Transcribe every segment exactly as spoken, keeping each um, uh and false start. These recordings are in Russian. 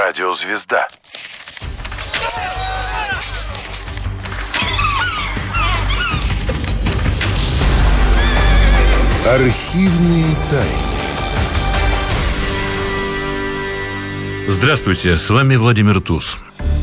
Радиозвезда. Архивные тайны. Здравствуйте, с вами Владимир Туз.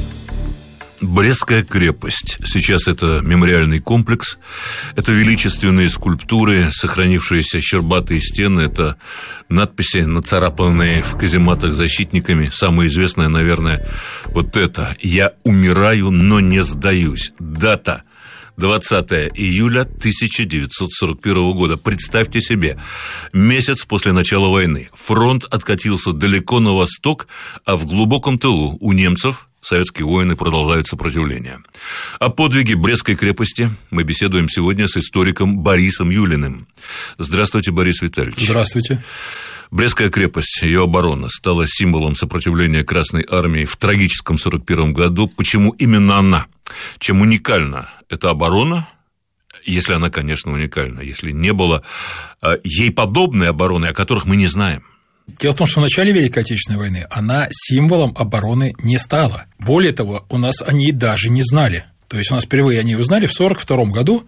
Брестская крепость. Сейчас это мемориальный комплекс. Это величественные скульптуры, сохранившиеся щербатые стены. Это надписи, нацарапанные в казематах защитниками. Самое известное, наверное, вот это: «Я умираю, но не сдаюсь». Дата двадцатое июля тысяча девятьсот сорок первого года. Представьте себе, месяц после начала войны. Фронт откатился далеко на восток, а в глубоком тылу у немцев советские воины продолжают сопротивление. О подвиге Брестской крепости мы беседуем сегодня с историком Борисом Юлиным. Здравствуйте, Борис Витальевич. Здравствуйте. Брестская крепость, ее оборона стала символом сопротивления Красной Армии в трагическом сорок первом году. Почему именно она? Чем уникальна эта оборона? Если она, конечно, уникальна. Если не было ей подобной обороны, о которых мы не знаем. Дело в том, что в начале Великой Отечественной войны она символом обороны не стала. Более того, у нас они даже не знали. То есть у нас впервые они узнали в сорок втором году,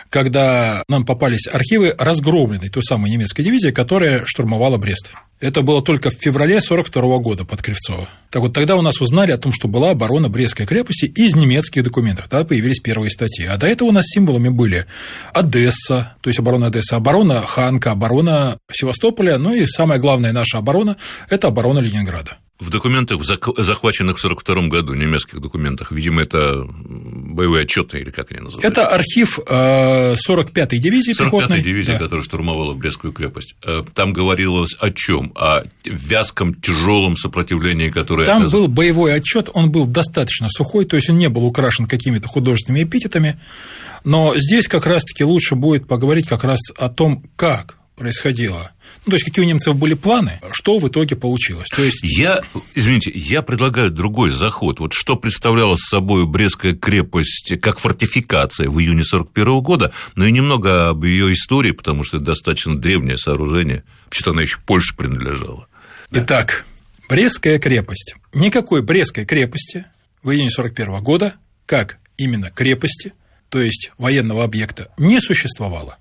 когда нам попались архивы разгромленной той самой немецкой дивизии, которая штурмовала Брест. Это было только в феврале сорок второго года под Кривцово. Так вот, тогда у нас узнали о том, что была оборона Брестской крепости из немецких документов. Тогда появились первые статьи. А до этого у нас символами были Одесса, то есть оборона Одессы, оборона Ханка, оборона Севастополя, ну и самая главная наша оборона – это оборона Ленинграда. В документах, захваченных в сорок втором году, немецких документах, видимо, это боевые отчеты или как они называются? Это архив сорок пятой дивизии пехотной. сорок пятой дивизии, да. Которая штурмовала Брестскую крепость. Там говорилось о чем? О вязком, тяжелом сопротивлении, которое... Там был боевой отчет, он был достаточно сухой, то есть он не был украшен какими-то художественными эпитетами, но здесь как раз-таки лучше будет поговорить как раз о том, как происходило. Ну, то есть, какие у немцев были планы, что в итоге получилось. То есть... Я, извините, я предлагаю другой заход. Вот что представляла собой Брестская крепость как фортификация в июне сорок первого года, но и немного об ее истории, потому что это достаточно древнее сооружение, вообще-то она еще Польше принадлежала. Итак, Брестская крепость. Никакой Брестской крепости в июне сорок первого года, как именно крепости, то есть военного объекта, не существовало.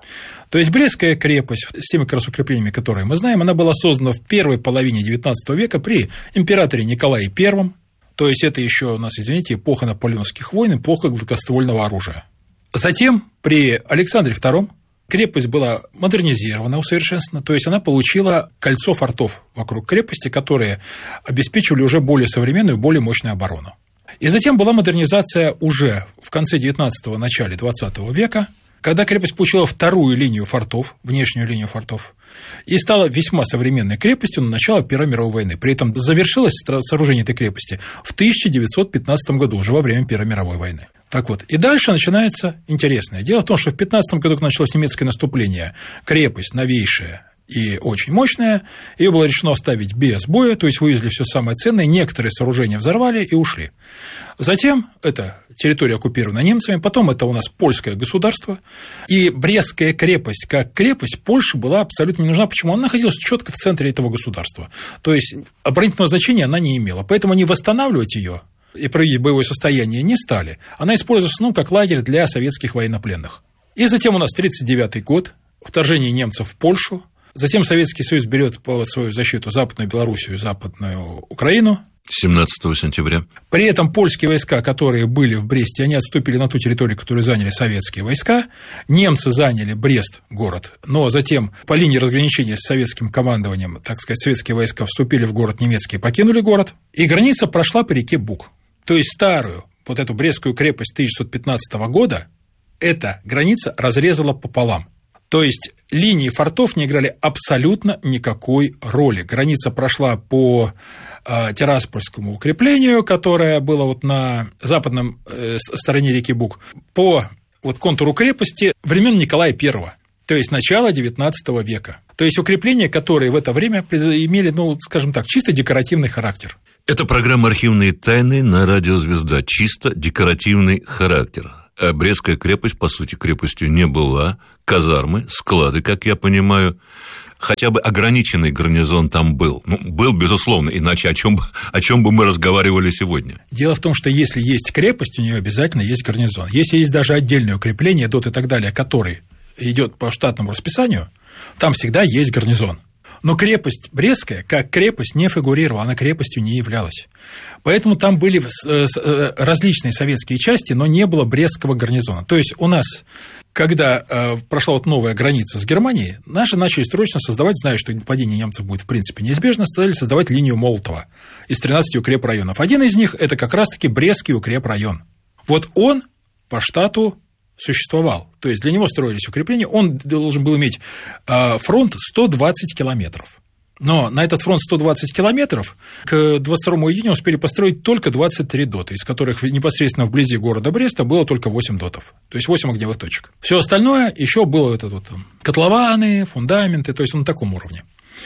То есть Брестская крепость с теми как раз укреплениями, которые мы знаем, она была создана в первой половине девятнадцатого века при императоре Николае Первом. То есть это еще у нас, извините, эпоха наполеоновских войн, эпоха гладкоствольного оружия. Затем при Александре Втором крепость была модернизирована, усовершенствована, то есть она получила кольцо фортов вокруг крепости, которые обеспечивали уже более современную, более мощную оборону. И затем была модернизация уже в конце девятнадцатого, начале двадцатого века, когда крепость получила вторую линию фортов, внешнюю линию фортов, и стала весьма современной крепостью на начало Первой мировой войны. При этом завершилось сооружение этой крепости в тысяча девятьсот пятнадцатом году, уже во время Первой мировой войны. Так вот, и дальше начинается интересное. Дело в том, что в пятнадцатом году, когда началось немецкое наступление, крепость новейшая и очень мощная, ее было решено оставить без боя, то есть вывезли все самое ценное, некоторые сооружения взорвали и ушли. Затем это территория оккупирована немцами, потом это у нас польское государство, и Брестская крепость как крепость Польше была абсолютно не нужна. Почему? Она находилась четко в центре этого государства, то есть оборонительного значения она не имела, поэтому они восстанавливать ее и проводить боевое состояние не стали. Она использовалась ну, как лагерь для советских военнопленных. И затем у нас тридцать девятый год, вторжение немцев в Польшу. Затем Советский Союз берет под свою защиту Западную Белоруссию и Западную Украину. семнадцатого сентября. При этом польские войска, которые были в Бресте, они отступили на ту территорию, которую заняли советские войска. Немцы заняли Брест, город, но затем по линии разграничения с советским командованием, так сказать, советские войска вступили в город, немецкие покинули город, и граница прошла по реке Буг. То есть старую, вот эту Брестскую крепость тысяча девятьсот пятнадцатого года, эта граница разрезала пополам. То есть линии фортов не играли абсолютно никакой роли. Граница прошла по э, Тираспольскому укреплению, которое было вот на западном э, стороне реки Буг, по вот, контуру крепости времен Николая Первого, то есть начала девятнадцатого века. То есть укрепления, которые в это время имели, ну, скажем так, чисто декоративный характер. Это программа «Архивные тайны» на радио «Звезда». Чисто декоративный характер. Брестская крепость, по сути, крепостью не была. Казармы, склады, как я понимаю. хотя бы ограниченный гарнизон там был. Ну, был, безусловно, иначе о чем, о чем бы мы разговаривали сегодня? Дело в том, что если есть крепость, у нее обязательно есть гарнизон. Если есть даже отдельное укрепление, ДОТ и так далее, который идет по штатному расписанию, там всегда есть гарнизон. Но крепость Брестская, как крепость, не фигурировала, она крепостью не являлась. Поэтому там были различные советские части, но не было Брестского гарнизона. То есть у нас, когда э, прошла вот новая граница с Германией, наши начали срочно создавать, зная, что нападение немцев будет в принципе неизбежно, стали создавать линию Молотова из тринадцати укрепрайонов. Один из них – это как раз-таки Брестский укрепрайон. Вот он по штату существовал. То есть для него строились укрепления, он должен был иметь э, фронт сто двадцать километров. Но на этот фронт сто двадцать километров к двадцать второму июня успели построить только двадцать три дота, из которых непосредственно вблизи города Бреста было только восемь дотов, то есть восемь огневых точек. Все остальное еще было это вот, котлованы, фундаменты, то есть на таком уровне.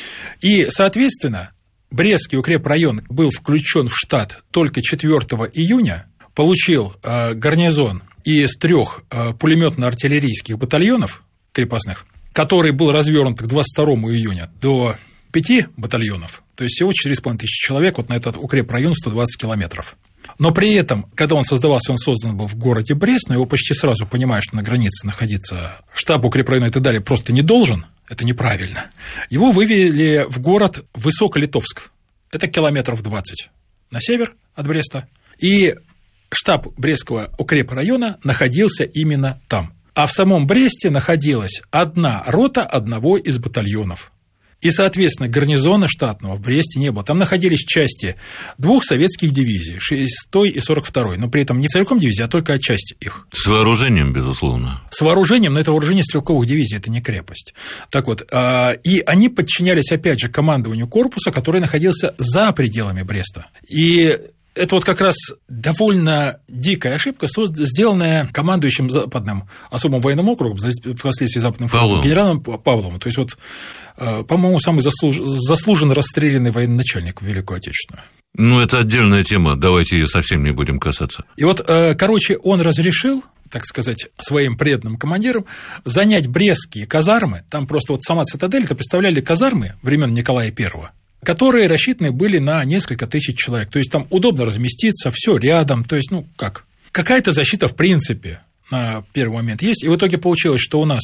И, соответственно, Брестский укрепрайон был включен в штат только четвёртого июня, получил э, гарнизон из трех э, пулеметно-артиллерийских батальонов крепостных, который был развернут к двадцать второму июня до пяти батальонов, то есть всего четыре с половиной тысячи человек вот на этот укрепрайон сто двадцать километров. Но при этом, когда он создавался, он создан был в городе Брест, но его почти сразу, понимая, что на границе находиться штаб укрепрайона и так далее просто не должен, это неправильно, его вывели в город Высоколитовск, это километров двадцать на север от Бреста, и штаб Брестского укрепрайона находился именно там. А в самом Бресте находилась одна рота одного из батальонов. И, соответственно, гарнизона штатного в Бресте не было. Там находились части двух советских дивизий, шестой и сорок второй, но при этом не целиком дивизии, а только отчасти их. С вооружением, безусловно. С вооружением, но это вооружение стрелковых дивизий, это не крепость. Так вот, и они подчинялись, опять же, командованию корпуса, который находился за пределами Бреста. И это вот как раз довольно дикая ошибка, сделанная командующим Западным особым военным округом, впоследствии Западным фронтом, генералом Павловым. То есть, вот, по-моему, самый заслуж... заслуженно расстрелянный военачальник в Великую Отечественную. Ну, это отдельная тема, давайте ее совсем не будем касаться. И вот, короче, он разрешил, так сказать, своим преданным командирам занять брестские казармы, там просто вот сама цитадель, это представляли казармы времен Николая Первого, которые рассчитаны были на несколько тысяч человек. То есть там удобно разместиться, все рядом. То есть, ну как? Какая-то защита, в принципе, на первый момент есть. И в итоге получилось, что у нас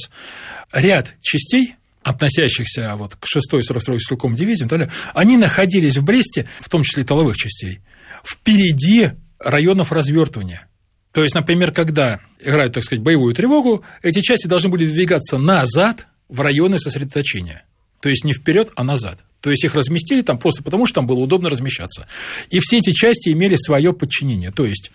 ряд частей, относящихся вот к шестой и сорок второй стрелковым дивизиям, они находились в Бресте, в том числе и тыловых частей, впереди районов развертывания. То есть, например, когда играют, так сказать, боевую тревогу, эти части должны были двигаться назад в районы сосредоточения. То есть не вперед, а назад. То есть их разместили там просто потому, что там было удобно размещаться. И все эти части имели свое подчинение. То есть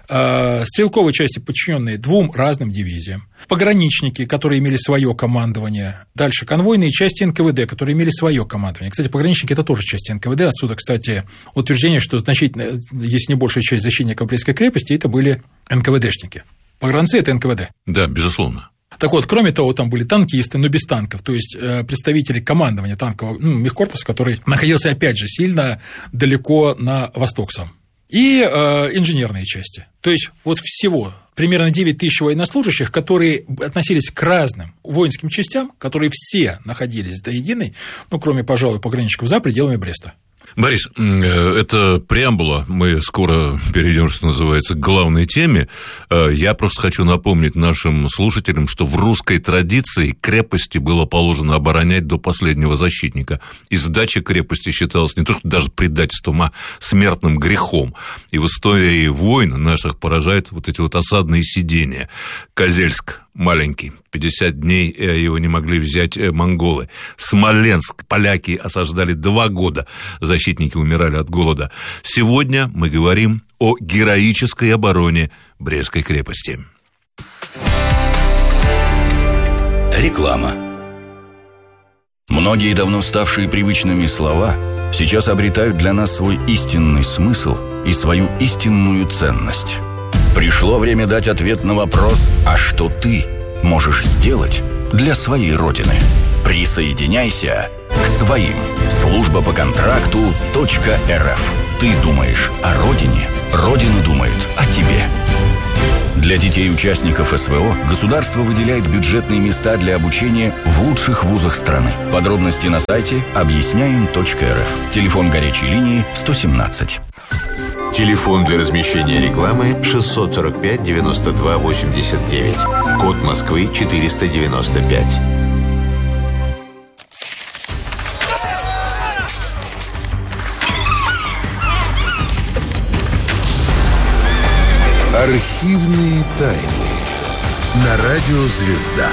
э, стрелковые части, подчиненные двум разным дивизиям, пограничники, которые имели свое командование, дальше конвойные части эн ка вэ дэ, которые имели свое командование. Кстати, пограничники – это тоже части эн ка вэ дэ. Отсюда, кстати, утверждение, что значительно, если не большая часть защитников Брестской крепости, это были эн ка вэ дэшники. Погранцы – это эн ка вэ дэ. Да, безусловно. Так вот, кроме того, там были танкисты, но без танков, то есть представители командования танкового ну, мехкорпуса, который находился, опять же, сильно далеко на восток сам, и э, инженерные части. То есть вот всего примерно девять тысяч военнослужащих, которые относились к разным воинским частям, которые все находились до единой, ну, кроме, пожалуй, пограничников, за пределами Бреста. Борис, это преамбула, мы скоро перейдем, что называется, к главной теме. Я просто хочу напомнить нашим слушателям, что в русской традиции крепости было положено оборонять до последнего защитника. И сдача крепости считалась не то что даже предательством, а смертным грехом. И в истории войн наших поражают вот эти вот осадные сидения. Козельск маленький, пятьдесят дней его не могли взять монголы. Смоленск поляки осаждали два года, защитники умирали от голода. Сегодня мы говорим о героической обороне Брестской крепости. Реклама. Многие давно ставшие привычными слова сейчас обретают для нас свой истинный смысл и свою истинную ценность. Пришло время дать ответ на вопрос: а что ты можешь сделать для своей родины? Присоединяйся к своим. Служба по контракту .рф. Ты думаешь о родине, родина думает о тебе. Для детей участников СВО государство выделяет бюджетные места для обучения в лучших вузах страны. Подробности на сайте объясняем точка эр эф. Телефон горячей линии сто семнадцать. Телефон для размещения рекламы шестьсот сорок пять девяносто два восемьдесят девять. Код Москвы четыреста девяносто пять. Архивные тайны на радио «Звезда».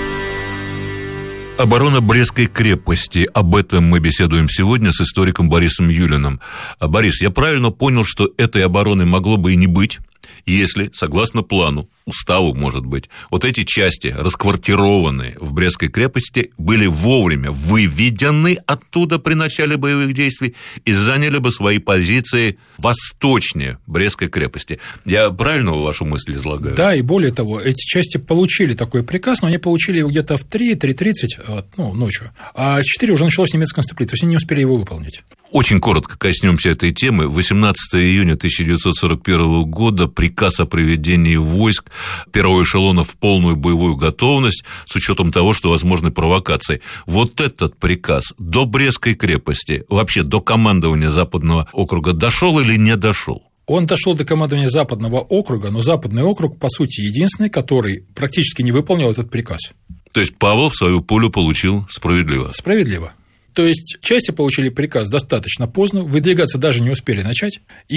Оборона Брестской крепости. Об этом мы беседуем сегодня с историком Борисом Юлиным. Борис, я правильно понял, что этой обороны могло бы и не быть, если, согласно плану, уставу, может быть, вот эти части, расквартированные в Брестской крепости, были вовремя выведены оттуда при начале боевых действий и заняли бы свои позиции восточнее Брестской крепости. Я правильно вашу мысль излагаю? Да, и более того, эти части получили такой приказ, но они получили его где-то в три-три тридцать, ну, ночью, а в четыре уже началось немецкое наступление, то есть они не успели его выполнить. Очень коротко коснемся этой темы. восемнадцатого июня тысяча девятьсот сорок первого года приказ о приведении войск первого эшелона в полную боевую готовность с учетом того, что возможны провокации. Вот этот приказ до Брестской крепости, вообще до командования Западного округа дошел или не дошел? Он дошел до командования Западного округа, но Западный округ, по сути, единственный, который практически не выполнил этот приказ. То есть Павлов свою пулю получил справедливо? Справедливо. То есть части получили приказ достаточно поздно, выдвигаться даже не успели начать,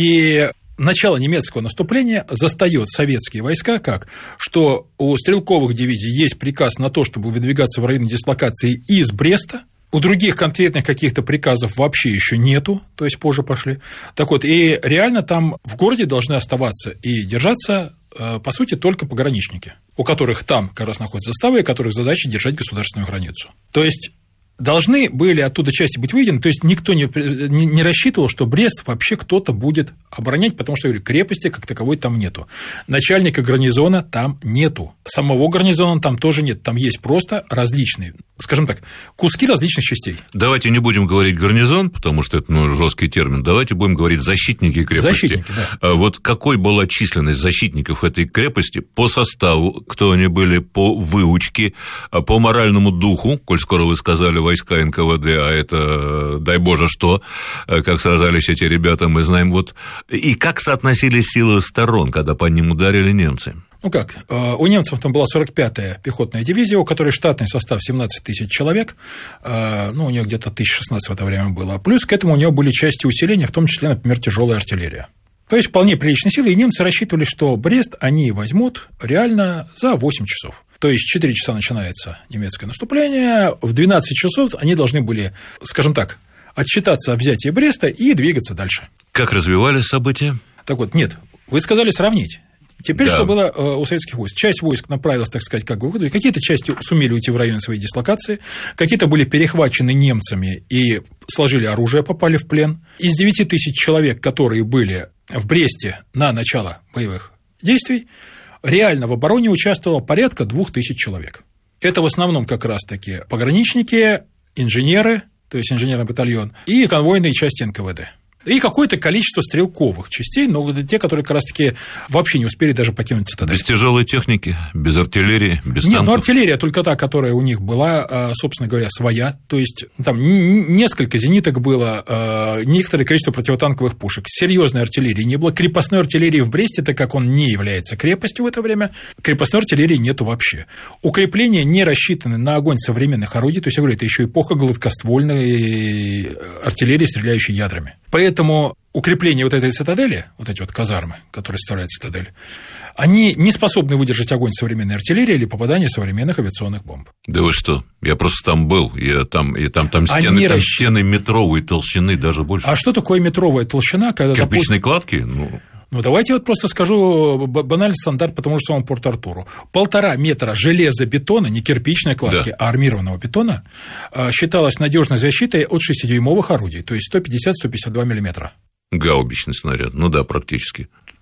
и начало немецкого наступления застаёт советские войска как? Что у стрелковых дивизий есть приказ на то, чтобы выдвигаться в район дислокации из Бреста, у других конкретных каких-то приказов вообще еще нету, то есть позже пошли. Так вот, и реально там в городе должны оставаться и держаться, по сути, только пограничники, у которых там как раз находятся заставы, и которых задача держать государственную границу. То есть должны были оттуда части быть выведены, то есть никто не, не, не рассчитывал, что Брест вообще кто-то будет оборонять, потому что, я говорю, крепости как таковой там нету. Начальника гарнизона там нету. Самого гарнизона там тоже нет. Там есть просто различные, скажем так, куски различных частей. Давайте не будем говорить гарнизон, потому что это ну, жесткий термин. Давайте будем говорить защитники крепости. Защитники, да. Вот какой была численность защитников этой крепости по составу, кто они были по выучке, по моральному духу, коль скоро вы сказали войска эн ка вэ дэ, а это, дай боже, что, как сражались эти ребята, мы знаем, вот, и как соотносились силы сторон, когда по ним ударили немцы? Ну как, у немцев там была сорок пятая пехотная дивизия, у которой штатный состав семнадцать тысяч человек, ну, у нее где-то тысяча шестнадцать в это время было, плюс к этому у нее были части усиления, в том числе, например, тяжелая артиллерия. То есть вполне приличные силы, и немцы рассчитывали, что Брест они возьмут реально за восемь часов. То есть в четыре часа начинается немецкое наступление, в двенадцать часов они должны были, скажем так, отчитаться о взятии Бреста и двигаться дальше. Как развивались события? Так вот, нет, вы сказали сравнить. Теперь, да. Что было у советских войск? Часть войск направилась, так сказать, как бы выходу, какие-то части сумели уйти в район своей дислокации, какие-то были перехвачены немцами и сложили оружие, попали в плен. Из девяти тысяч человек, которые были в Бресте на начало боевых действий, реально в обороне участвовало порядка двух тысяч человек. Это в основном как раз-таки пограничники, инженеры, то есть инженерный батальон, и конвойные части эн ка вэ дэ. И какое-то количество стрелковых частей, но те, которые как раз-таки вообще не успели даже покинуть цитадель. Без тяжелой техники, без артиллерии, без Нет, танков? ну артиллерия только та, которая у них была, собственно говоря, своя. То есть там несколько зениток было, некоторое количество противотанковых пушек. Серьезной артиллерии не было. Крепостной артиллерии в Бресте, так как он не является крепостью в это время, крепостной артиллерии нету вообще. Укрепления не рассчитаны на огонь современных орудий. То есть, я говорю, это еще эпоха гладкоствольной артиллерии, стреляющей ядрами. Поэтому укрепления вот этой цитадели, вот эти вот казармы, которые составляют цитадель, они не способны выдержать огонь современной артиллерии или попадание современных авиационных бомб. Да вы что? Я просто там был, я там, и там, там, стены, там расщ... стены метровой толщины, даже больше. А что такое метровая толщина? Когда кирпичные допустим... кладки? Ну... ну, давайте я вот просто скажу банальный стандарт, потому что он Порт-Артуру. Полтора метра железобетона, не кирпичной кладки, да. а армированного бетона, считалось надежной защитой от шестидюймовых орудий, то есть сто пятьдесят - сто пятьдесят два миллиметра. Гаубичный снаряд, ну да, практически.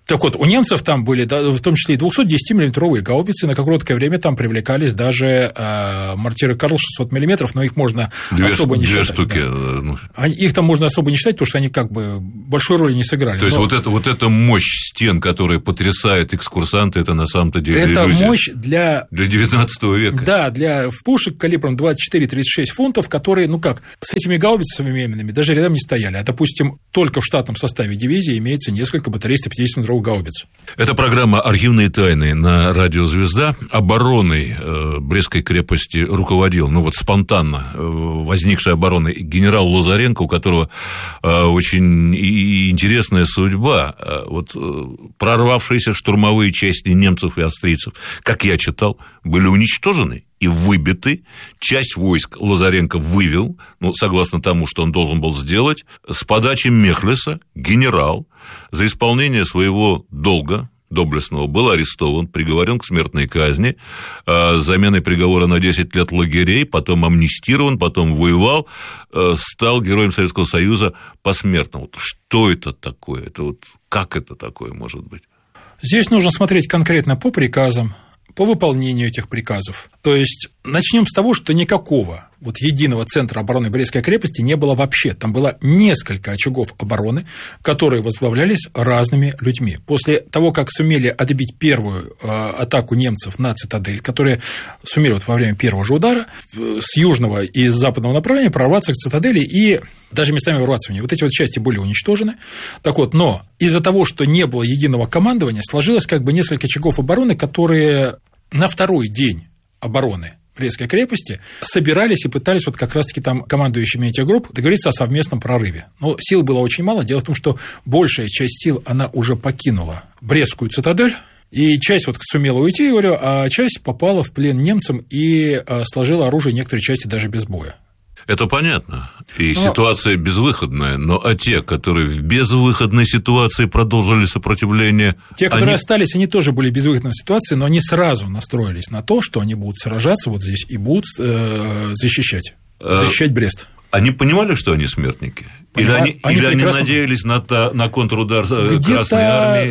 Так вот, у немцев там были, да, в том числе и двухсот десятимиллиметровые гаубицы, на короткое время там привлекались даже э, мортиры Карл шестьсот миллиметров, но их можно две, особо не две считать. Штуки. Да. Ну... Их там можно особо не считать, потому что они как бы большой роли не сыграли. То есть, но... вот, это, вот эта мощь стен, которая потрясает экскурсанта, это на самом-то деле это иллюзия. мощь для... Для девятнадцатого века. Да, для пушек калибром двадцать четыре - тридцать шесть фунтов, которые, ну как, с этими гаубицами современными даже рядом не стояли. А, допустим, только в штатном составе дивизии имеется несколько батарей сто пятидесятимиллиметровых гаубиц. Это программа «Архивные тайны» на радио «Звезда». Обороной э, Брестской крепости руководил, ну вот спонтанно э, возникшей обороной генерал Лазаренко, у которого э, очень и интересная судьба. Э, вот э, прорвавшиеся штурмовые части немцев и австрийцев, как я читал, были уничтожены и выбиты. Часть войск Лазаренко вывел, ну, согласно тому, что он должен был сделать, с подачи Мехлеса генерал за исполнение своего долга доблестного был арестован, приговорен к смертной казни, с заменой приговора на десять лет лагерей, потом амнистирован, потом воевал, стал героем Советского Союза посмертно. Вот что это такое? Это вот как это такое может быть? Здесь нужно смотреть конкретно по приказам, по выполнению этих приказов. То есть, начнем с того, что никакого вот единого центра обороны Брестской крепости не было вообще. Там было несколько очагов обороны, которые возглавлялись разными людьми. После того, как сумели отбить первую э, атаку немцев на цитадель, которые сумели вот во время первого же удара э, с южного и с западного направления прорваться к цитадели и даже местами ворваться в нее. Вот эти вот части были уничтожены. Так вот, но из-за того, что не было единого командования, сложилось как бы несколько очагов обороны, которые на второй день обороны Брестской крепости собирались и пытались вот как раз-таки там командующими этих групп договориться о совместном прорыве. Но сил было очень мало. Дело в том, что большая часть сил, она уже покинула Брестскую цитадель, и часть вот сумела уйти, говорю, а часть попала в плен немцам и сложила оружие некоторые части даже без боя. Это понятно, и но... ситуация безвыходная, но а те, которые в безвыходной ситуации продолжили сопротивление... Те, которые они... остались, они тоже были в безвыходной ситуации, но они сразу настроились на то, что они будут сражаться вот здесь и будут э, защищать, защищать Брест. Они понимали, что они смертники? Понимаю, или они, они, или прекрасно... они надеялись на, на контрудар Где-то Красной Армии?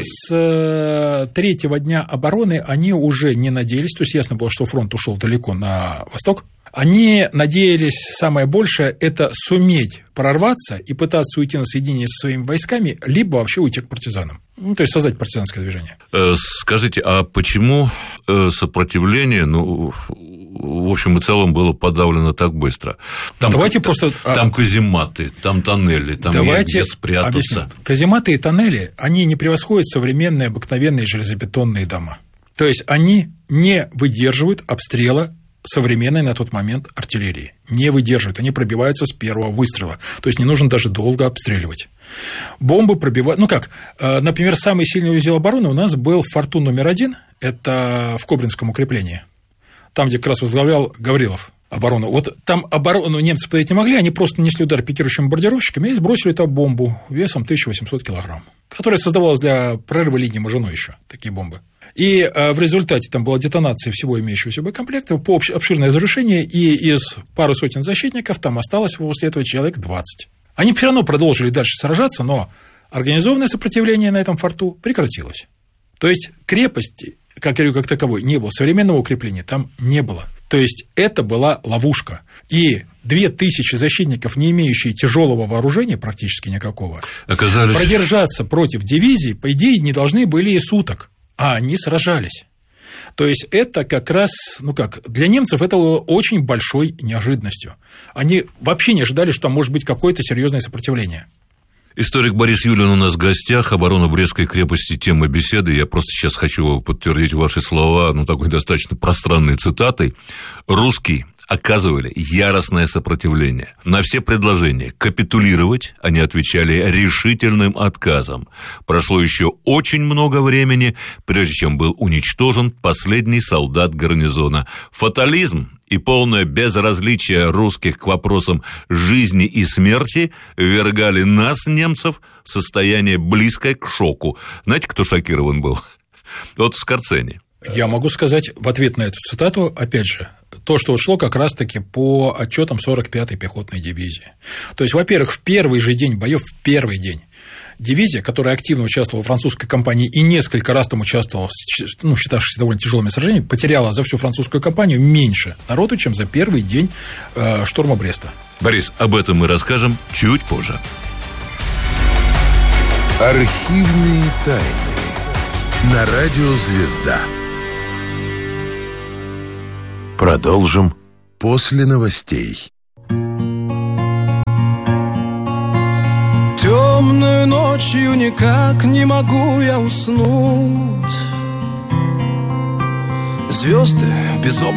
с третьего дня обороны они уже не надеялись, то есть ясно было, что фронт ушел далеко на восток. Они надеялись, самое большее, это суметь прорваться и пытаться уйти на соединение со своими войсками, либо вообще уйти к партизанам. Ну, то есть создать партизанское движение. Скажите, а почему сопротивление, ну, в общем и целом, было подавлено так быстро? Там, Давайте там, просто... там казематы, там тоннели, там Давайте есть где спрятаться. Объясню. Казематы и тоннели, они не превосходят современные обыкновенные железобетонные дома. То есть они не выдерживают обстрела современной на тот момент артиллерии. Не выдерживают, они пробиваются с первого выстрела. То есть не нужно даже долго обстреливать. Бомбы пробивают... Ну как, например, самый сильный узел обороны у нас был в форту номер один, это в Кобринском укреплении, там, где как раз возглавлял Гаврилов оборону. Вот там оборону немцы подавить не могли, они просто нанесли удар пикирующими бомбардировщиками и сбросили туда бомбу весом тысяча восемьсот килограмм, которая создавалась для прорыва линии Мажино еще, такие бомбы. И в результате там была детонация всего имеющегося боекомплекта, обширное разрушение, и из пары сотен защитников там осталось после этого человек двадцать. Они все равно продолжили дальше сражаться, но организованное сопротивление на этом форту прекратилось. То есть крепости, как я говорю, как таковой, не было, современного укрепления там не было. То есть это была ловушка. И две тысячи защитников, не имеющие тяжелого вооружения практически никакого, оказались... продержаться против дивизии, по идее, не должны были и суток. А они сражались. То есть это как раз, ну как, для немцев это было очень большой неожиданностью. Они вообще не ожидали, что там может быть какое-то серьезное сопротивление. Историк Борис Юлин у нас в гостях. Оборона Брестской крепости — тема беседы. Я просто сейчас хочу подтвердить ваши слова, ну, такой достаточно пространной цитатой. Русские оказывали яростное сопротивление. На все предложения капитулировать они отвечали решительным отказом. Прошло еще очень много времени, прежде чем был уничтожен последний солдат гарнизона. Фатализм и полное безразличие русских к вопросам жизни и смерти ввергали нас, немцев, в состояние близкое к шоку. Знаете, кто шокирован был? Вот Скорцени. Я могу сказать в ответ на эту цитату, опять же, то, что шло как раз-таки по отчетам сорок пятой пехотной дивизии. То есть, во-первых, в первый же день боев, в первый день, дивизия, которая активно участвовала в французской кампании и несколько раз там участвовала, ну, считавшись довольно тяжелыми сражениями, потеряла за всю французскую кампанию меньше народу, чем за первый день э, штурма Бреста. Борис, об этом мы расскажем чуть позже. Архивные тайны на радио «Звезда». Продолжим после новостей. Темную ночью никак не могу я уснуть. Звезды без